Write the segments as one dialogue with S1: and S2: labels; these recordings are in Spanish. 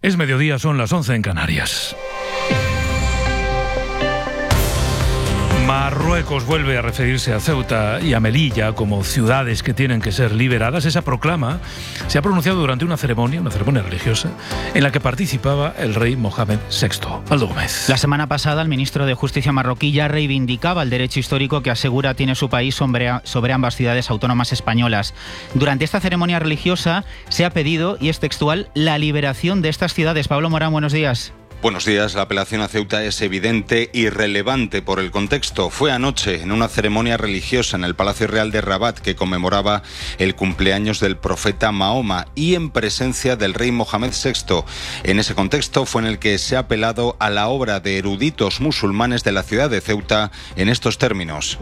S1: Es mediodía, son las 11 en Canarias. Marruecos vuelve a referirse a Ceuta y a Melilla como ciudades que tienen que ser liberadas. Esa proclama se ha pronunciado durante una ceremonia religiosa, en la que participaba el rey Mohamed VI. Aldo Gómez.
S2: La semana pasada, el ministro de Justicia marroquí ya reivindicaba el derecho histórico que asegura tiene su país sobre ambas ciudades autónomas españolas. Durante esta ceremonia religiosa se ha pedido, y es textual, la liberación de estas ciudades. Pablo Morán, buenos días.
S3: Buenos días. La apelación a Ceuta es evidente y relevante por el contexto. Fue anoche en una ceremonia religiosa en el Palacio Real de Rabat que conmemoraba el cumpleaños del profeta Mahoma y en presencia del rey Mohamed VI. En ese contexto fue en el que se ha apelado a la obra de eruditos musulmanes de la ciudad de Ceuta en estos términos.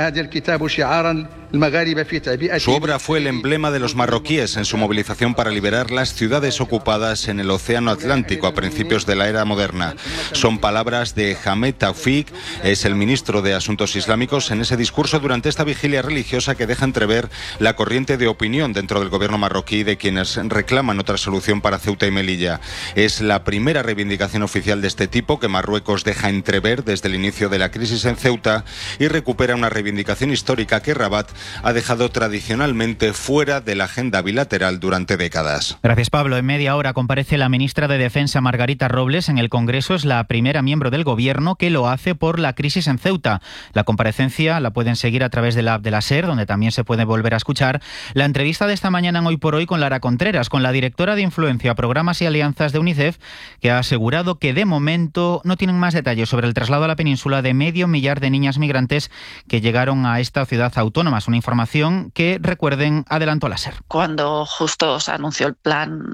S3: Su obra fue el emblema de los marroquíes en su movilización para liberar las ciudades ocupadas en el Océano Atlántico a principios de la era moderna. Son palabras de Hamed Taufik, es el ministro de Asuntos Islámicos, en ese discurso durante esta vigilia religiosa que deja entrever la corriente de opinión dentro del gobierno marroquí de quienes reclaman otra solución para Ceuta y Melilla. Es la primera reivindicación oficial de este tipo que Marruecos deja entrever desde el inicio de la crisis en Ceuta y recupera una reivindicación histórica que Rabat ha dejado tradicionalmente fuera de la agenda bilateral durante décadas.
S2: Gracias, Pablo. En media hora comparece la ministra de Defensa, Margarita Robles, en el Congreso. Es la primera miembro del Gobierno que lo hace por la crisis en Ceuta. La comparecencia la pueden seguir a través de la app de la SER, donde también se puede volver a escuchar la entrevista de esta mañana en Hoy por Hoy con Lara Contreras, con la directora de Influencia, Programas y Alianzas de UNICEF, que ha asegurado que de momento no tienen más detalles sobre el traslado a la península de 500.000 de niñas migrantes que llegaron a esta ciudad autónoma. Es una información que, recuerden, adelantó la SER.
S4: Cuando justo se anunció el plan,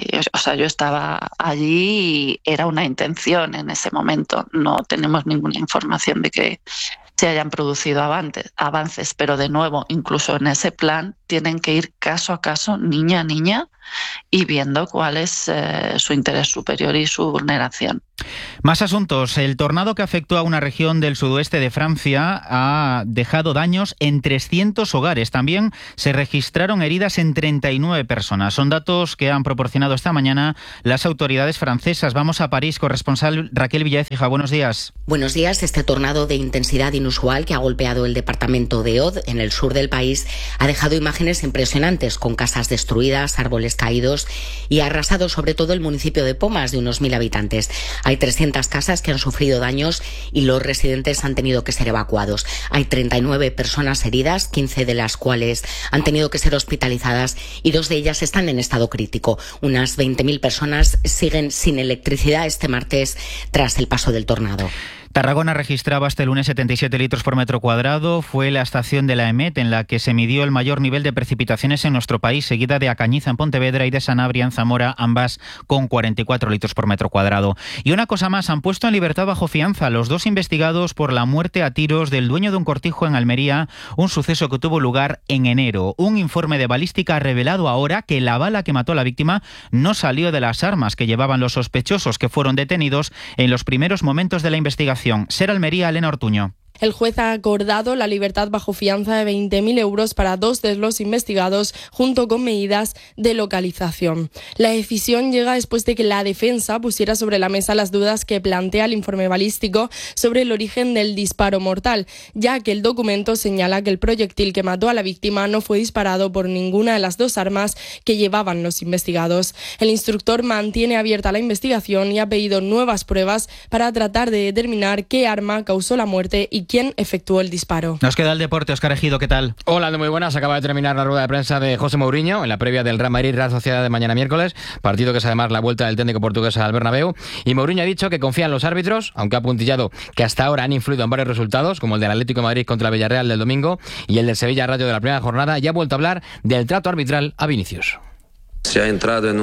S4: yo estaba allí y era una intención en ese momento. No tenemos ninguna información de que se hayan producido avances, pero de nuevo, incluso en ese plan, tienen que ir caso a caso, niña a niña, y viendo cuál es su interés superior y su vulneración.
S2: Más asuntos. El tornado que afectó a una región del sudoeste de Francia ha dejado daños en 300 hogares. También se registraron heridas en 39 personas. Son datos que han proporcionado esta mañana las autoridades francesas. Vamos a París, corresponsal Raquel Villaécija. Buenos días.
S5: Buenos días. Este tornado de intensidad inusual que ha golpeado el departamento de Aude, en el sur del país, ha dejado imágenes impresionantes con casas destruidas, árboles caídos y ha arrasado sobre todo el municipio de Pau, de unos 1.000 habitantes. Hay 300 casas que han sufrido daños y los residentes han tenido que ser evacuados. Hay 39 personas heridas, 15 de las cuales han tenido que ser hospitalizadas y 2 de ellas están en estado crítico. Unas 20.000 personas siguen sin electricidad este martes tras el paso del tornado.
S2: Tarragona registraba hasta el lunes 77 litros por metro cuadrado. Fue la estación de la EMET en la que se midió el mayor nivel de precipitaciones en nuestro país, seguida de Acañiza en Pontevedra y de Sanabria en Zamora, ambas con 44 litros por metro cuadrado. Y una cosa más, han puesto en libertad bajo fianza a los 2 investigados por la muerte a tiros del dueño de un cortijo en Almería, un suceso que tuvo lugar en enero. Un informe de balística ha revelado ahora que la bala que mató a la víctima no salió de las armas que llevaban los sospechosos, que fueron detenidos en los primeros momentos de la investigación. SER Almería, Elena Ortuño.
S6: El juez ha acordado la libertad bajo fianza de 20.000 euros para 2 de los investigados, junto con medidas de localización. La decisión llega después de que la defensa pusiera sobre la mesa las dudas que plantea el informe balístico sobre el origen del disparo mortal, ya que el documento señala que el proyectil que mató a la víctima no fue disparado por ninguna de las 2 armas que llevaban los investigados. El instructor mantiene abierta la investigación y ha pedido nuevas pruebas para tratar de determinar qué arma causó la muerte y quién efectuó el disparo.
S2: Nos queda el deporte. Óscar Ejido, ¿qué tal?
S7: Hola, muy buenas. Acaba de terminar la rueda de prensa de José Mourinho en la previa del Real Madrid Real Sociedad de mañana miércoles, partido que es además la vuelta del técnico portugués al Bernabéu. Y Mourinho ha dicho que confía en los árbitros, aunque ha puntillado que hasta ahora han influido en varios resultados, como el del Atlético de Madrid contra el Villarreal del domingo y el del Sevilla Rayo de la primera jornada, y ha vuelto a hablar del trato arbitral a Vinicius.
S8: Se ha entrado en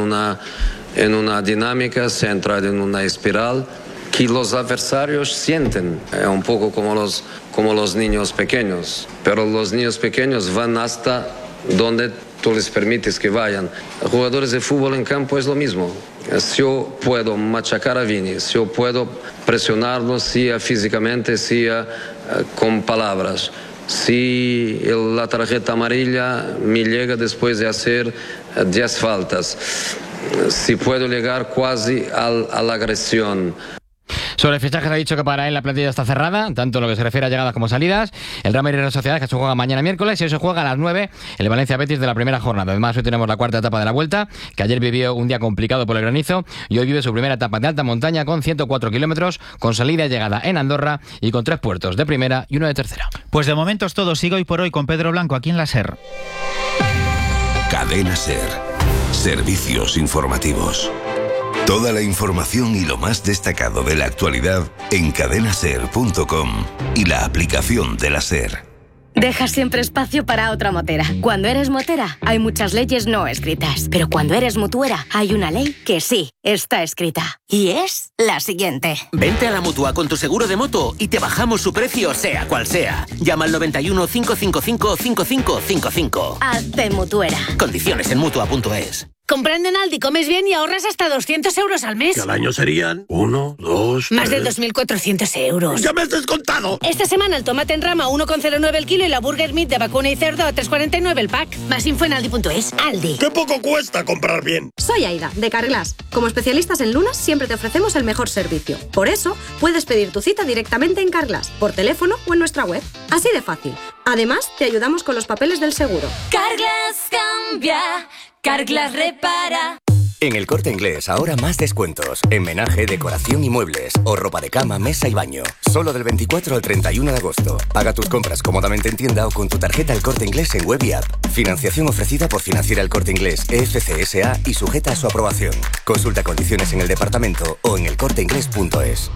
S8: una dinámica, se ha entrado en una espiral que los adversarios sienten, un poco como los niños pequeños, pero los niños pequeños van hasta donde tú les permites que vayan. Jugadores de fútbol en campo es lo mismo. Si yo puedo machacar a Vini, si yo puedo presionarlo, sea físicamente, sea con palabras, si la tarjeta amarilla me llega después de hacer 10 faltas, si puedo llegar casi a la agresión.
S7: Sobre fichajes ha dicho que para él la plantilla está cerrada, tanto en lo que se refiere a llegadas como salidas. El Real Madrid Real Sociedad, que se juega mañana miércoles, y hoy se juega a las 9 el Valencia Betis de la primera jornada. Además, hoy tenemos la cuarta etapa de la Vuelta, que ayer vivió un día complicado por el granizo, y hoy vive su primera etapa de alta montaña con 104 kilómetros, con salida y llegada en Andorra y con 3 puertos de primera y 1 de tercera.
S2: Pues de momento es todo. Sigo hoy por hoy con Pedro Blanco aquí en la SER.
S9: Cadena SER. Servicios informativos. Toda la información y lo más destacado de la actualidad en cadenaser.com y la aplicación de la SER.
S10: Deja siempre espacio para otra motera. Cuando eres motera, hay muchas leyes no escritas. Pero cuando eres mutuera, hay una ley que sí está escrita. Y es la siguiente.
S11: Vente a la Mutua con tu seguro de moto y te bajamos su precio sea cual sea. Llama al 91 555 5555.
S10: Hazte mutuera.
S11: Condiciones en Mutua.es.
S12: Comprando en Aldi comes bien y ahorras hasta 200 euros al mes.
S13: Que al año serían 1, 2,
S12: Más de 2.400 euros.
S13: ¡Ya me has descontado!
S12: Esta semana el tomate en rama 1,09 el kilo y la burger meat de vacuna y cerdo a 3,49 el pack. Más info en Aldi.es. Aldi.
S13: ¡Qué poco cuesta comprar bien!
S14: Soy Aida, de Carglass. Como especialistas en lunas siempre te ofrecemos el mejor servicio. Por eso, puedes pedir tu cita directamente en Carglass, por teléfono o en nuestra web. Así de fácil. Además, te ayudamos con los papeles del seguro.
S15: Carglass cambia. Carglass repara.
S16: En El Corte Inglés ahora más descuentos. En menaje, decoración y muebles. O ropa de cama, mesa y baño. Solo del 24 al 31 de agosto. Paga tus compras cómodamente en tienda o con tu tarjeta El Corte Inglés en web y app. Financiación ofrecida por Financiera El Corte Inglés, EFC SA y sujeta a su aprobación. Consulta condiciones en el departamento o en elcorteinglés.es.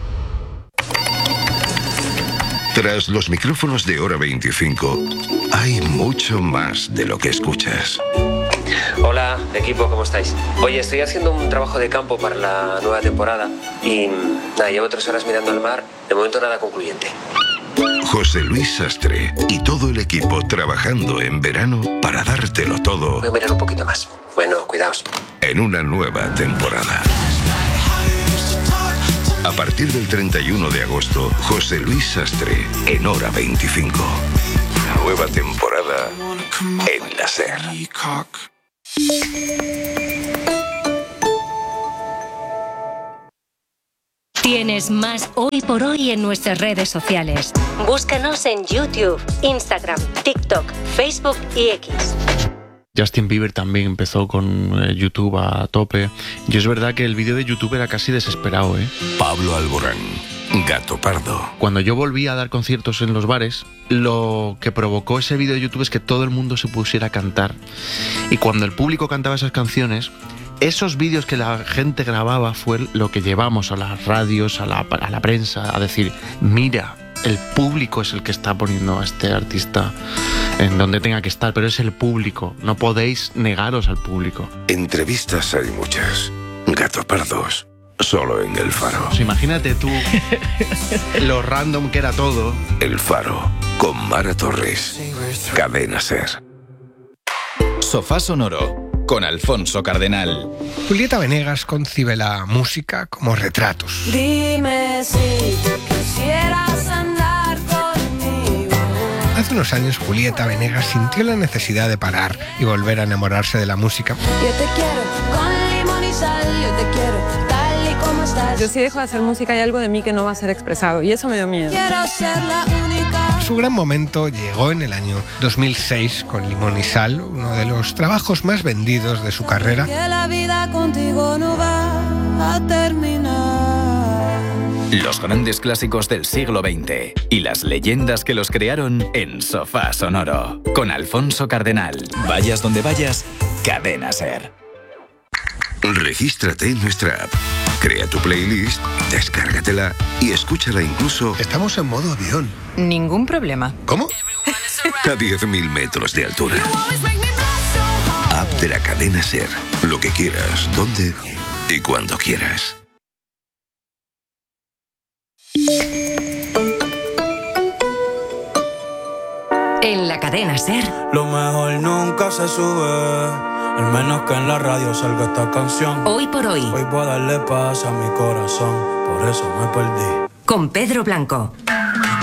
S9: Tras los micrófonos de Hora 25, hay mucho más de lo que escuchas.
S17: Hola, equipo, ¿cómo estáis? Oye, estoy haciendo un trabajo de campo para la nueva temporada y llevo 3 horas mirando el mar, de momento nada concluyente.
S9: José Luis Sastre y todo el equipo trabajando en verano para dártelo todo.
S17: Voy a mirar un poquito más. Bueno, cuidaos.
S9: En una nueva temporada. A partir del 31 de agosto, José Luis Sastre en Hora 25. Nueva temporada en la SER.
S18: Tienes más Hoy por Hoy en nuestras redes sociales. Búscanos en YouTube, Instagram, TikTok, Facebook y X.
S19: Justin Bieber también empezó con YouTube a tope. Y es verdad que el vídeo de YouTube era casi desesperado, ¿eh?
S9: Pablo Alborán, Gato Pardo.
S19: Cuando yo volví a dar conciertos en los bares, lo que provocó ese vídeo de YouTube es que todo el mundo se pusiera a cantar. Y cuando el público cantaba esas canciones, esos vídeos que la gente grababa fue lo que llevamos a las radios, a la prensa, a decir, mira, el público es el que está poniendo a este artista en donde tenga que estar, pero es el público, no podéis negaros al público.
S9: Entrevistas hay muchas, Gato Pardos, solo en El Faro.
S19: Pues imagínate tú lo random que era todo.
S9: El Faro, con Mara Torres, Cadena SER.
S20: Sofá Sonoro, con Alfonso Cardenal.
S21: Julieta Venegas concibe la música como retratos.
S15: Dime si quisieras andar conmigo.
S21: Hace unos años Julieta Venegas sintió la necesidad de parar y volver a enamorarse de la música.
S15: Yo te quiero con limón y sal, yo te quiero tal y como estás.
S22: Yo si dejo de hacer música hay algo de mí que no va a ser expresado y eso me dio miedo.
S15: Quiero ser la única.
S21: Su gran momento llegó en el año 2006 con Limón y Sal, uno de los trabajos más vendidos de su carrera.
S15: Que la vida contigo no va a terminar.
S20: Los grandes clásicos del siglo XX y las leyendas que los crearon en Sofá Sonoro. Con Alfonso Cardenal. Vayas donde vayas, Cadena SER.
S9: Regístrate en nuestra app. Crea tu playlist, descárgatela y escúchala incluso...
S21: Estamos en modo avión.
S23: Ningún problema.
S9: ¿Cómo? A 10.000 metros de altura. App de la Cadena SER. Lo que quieras, donde y cuando quieras.
S18: En la Cadena SER.
S24: Lo mejor nunca se sube. Al menos que en la radio salga esta canción.
S18: Hoy por hoy.
S24: Hoy voy a darle paz a mi corazón. Por eso me perdí.
S18: Con Pedro Blanco.